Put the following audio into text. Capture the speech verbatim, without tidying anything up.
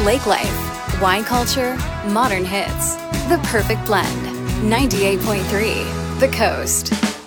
lake life, wine culture, modern hits. The perfect blend. ninety-eight point three The Coast.